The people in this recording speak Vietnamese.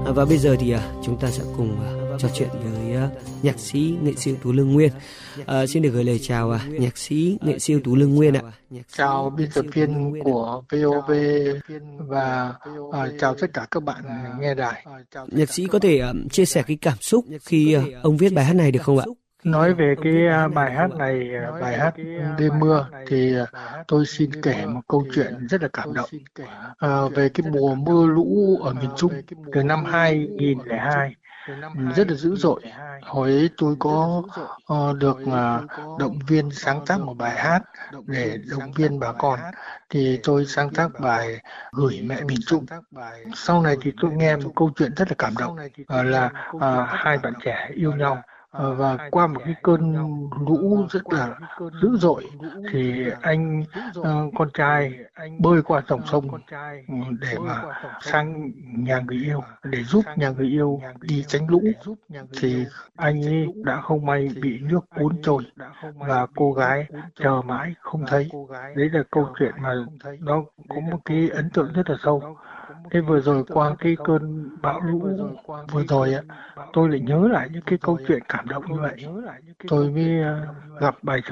Và bây giờ thì chúng ta sẽ cùng trò chuyện với nhạc sĩ, nghệ sĩ ưu tú Lương Nguyên. Xin được gửi lời chào nhạc sĩ, nghệ sĩ ưu tú Lương Nguyên ạ. Chào biên tập viên của VOV và chào tất cả các bạn nghe đài. Nhạc sĩ có thể chia sẻ cái cảm xúc khi ông viết bài hát này được không ạ? Nói về cái bài hát này, bài hát Đêm Mưa, thì tôi xin kể một câu chuyện rất là cảm động về cái mùa mưa lũ ở miền Trung từ năm 2002, rất là dữ dội. Hồi ấy tôi có được động viên sáng tác một bài hát để động viên bà con, thì tôi sáng tác bài Gửi Mẹ Miền Trung. Sau này thì tôi nghe một câu chuyện rất là cảm động, là hai bạn trẻ yêu nhau, và qua một cái cơn lũ rất là dữ dội thì anh con trai bơi qua dòng sông để mà sang nhà người yêu, để giúp nhà người yêu đi tránh lũ, thì anh ấy đã không may bị nước cuốn trôi và cô gái chờ mãi không thấy. Đấy là câu chuyện mà nó có một cái ấn tượng rất là sâu. Thế vừa rồi qua cái cơn bão lũ vừa rồi tôi lại nhớ lại những cái câu chuyện cảm động như vậy. Tôi mới gặp bài